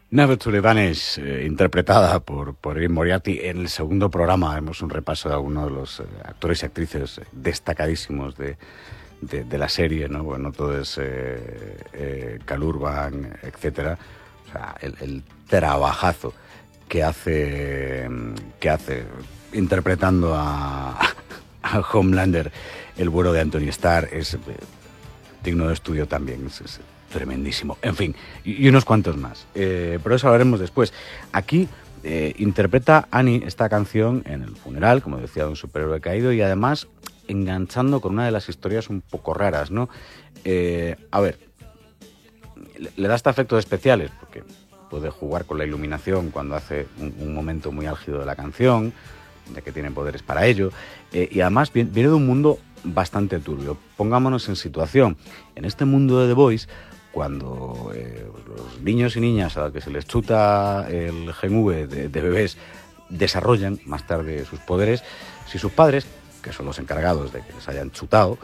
Never to Vanish, interpretada por Erin Moriarty. En el segundo programa haremos un repaso de algunos de los actores y actrices destacadísimos de la serie, ¿no? Bueno, no todo es Cal Urban, etcétera. O sea, el trabajazo que hace interpretando a Homelander, el bueno de Anthony Starr, es digno de estudio también. Es tremendísimo. En fin, y unos cuantos más. Pero eso hablaremos después. Aquí interpreta Annie esta canción en el funeral, como decía, de un superhéroe caído, y además enganchando con una de las historias un poco raras, ¿no? A ver, le da hasta efectos especiales, porque puede jugar con la iluminación cuando hace un momento muy álgido de la canción, ya que tiene poderes para ello, y además viene de un mundo bastante turbio. Pongámonos en situación. En este mundo de The Boys, cuando los niños y niñas a los que se les chuta el gen V de bebés desarrollan más tarde sus poderes, si sus padres, que son los encargados de que les hayan chutado,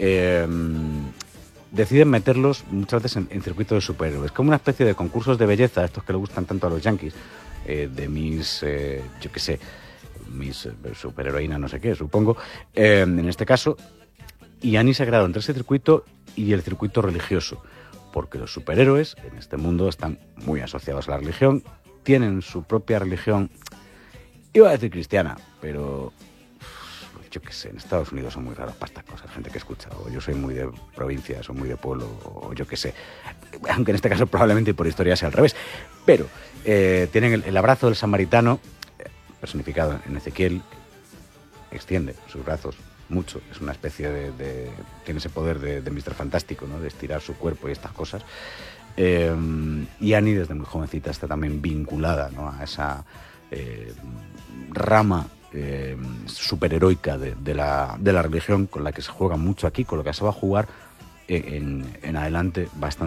deciden meterlos muchas veces en circuitos de superhéroes, como una especie de concursos de belleza, estos que le gustan tanto a los yankees, de mis, yo qué sé, mis superheroína no sé qué, supongo, en este caso. Y Annie se ha creado entre ese circuito y el circuito religioso, porque los superhéroes en este mundo están muy asociados a la religión, tienen su propia religión, iba a decir cristiana, pero yo qué sé, en Estados Unidos son muy raros para estas cosas, gente que escucha, o yo soy muy de provincias, o muy de pueblo, o yo qué sé, aunque en este caso probablemente por historia sea al revés, pero tienen el abrazo del samaritano, personificado en Ezequiel, extiende sus brazos mucho, es una especie tiene ese poder de Mr. Fantástico, ¿no? De estirar su cuerpo y estas cosas. Y Annie desde muy jovencita está también vinculada, ¿no? A esa rama superheroica de la religión, con la que se juega mucho aquí, con lo que se va a jugar en adelante bastante.